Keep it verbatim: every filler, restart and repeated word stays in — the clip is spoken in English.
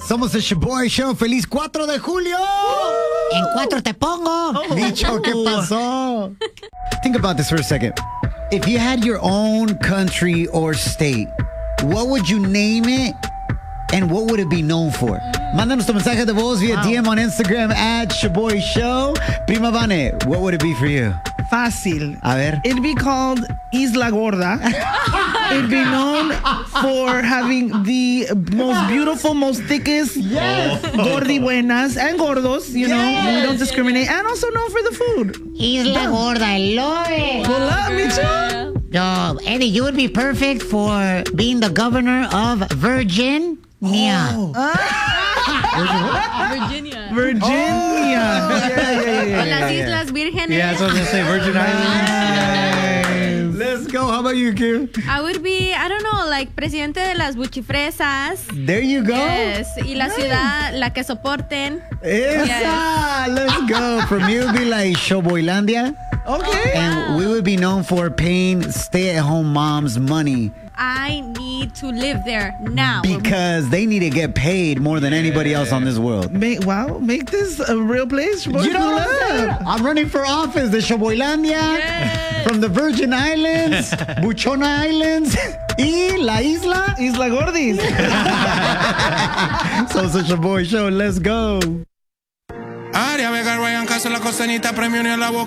Somos el Shaboy Show. ¡Feliz cuatro de julio! En cuatro te pongo. Bicho, ¿qué pasó? Think about this for a second. If you had your own country or state, what would you name it and what would it be known for? Mándanos tu mensaje de voz via wow. D M on Instagram at Shaboy Show. Prima Vane, what would it be for you? Fácil. A ver. It'd be called Isla Gorda. It'd be known for having the most beautiful, most thickest yes. gordi buenas and gordos, you yes. know, we don't discriminate, and also known for the food. Isla Gorda, I love it. Good luck, Micho. No, Eddie, you would be perfect for being the governor of Virginia. Oh. Virginia. Virginia. Oh, yeah, yeah, yeah, yeah, Con yeah, las yeah. Islas Vírgenes. Yeah, that's what I was going to say, Virgin Islands. Let's go. How about you, Kim? I would be, I don't know, like presidente de las buchifresas. There you go. Yes. Y la ciudad, la que soporten. Esa. Yes. Let's go. From you, it would be like Showboylandia. Okay. And we would be known for paying stay-at-home moms money. I need to live there now. Because they need to get paid more than anybody else on this world. Make, wow, make this a real place. Boy, You know what I'm saying? I'm running for office. The Showboylandia, Yes. from the Virgin Islands, Buchona Islands, y La Isla. Isla Gordis. So it's a Shaboy Show. Let's go. Aria Vega, Ryan Castle, la costanita, premio en la boca.